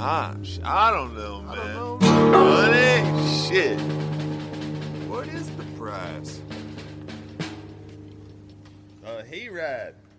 I don't know, man. I don't know. Money? Shit. What is the prize? He ride.